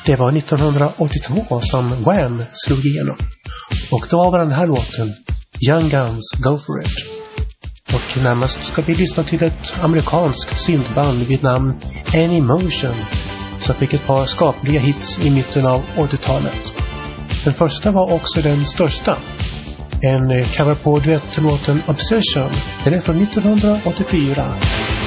Det var 1982 som Wham slog igenom. Och då var den här låten Young Guns Go For It. Och närmast ska vi lyssna till ett amerikanskt syntband vid namn Anymotion som fick ett par skapliga hits i mitten av 80-talet. Den första var också den största. En cover på duettlåten Obsession. Den är från 1984.